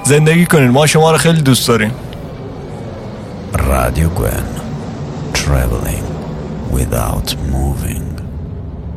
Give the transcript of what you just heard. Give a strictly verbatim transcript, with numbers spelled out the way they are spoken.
زندگی کنید، ما شما رو خیلی دوست داریم. رادیو گوئن. Traveling without moving.